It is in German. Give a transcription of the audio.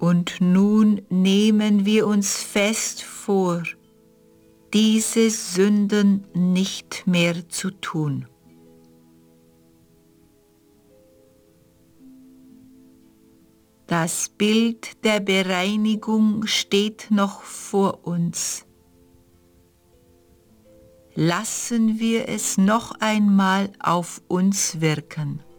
Und nun nehmen wir uns fest vor, diese Sünden nicht mehr zu tun. Das Bild der Bereinigung steht noch vor uns. Lassen wir es noch einmal auf uns wirken.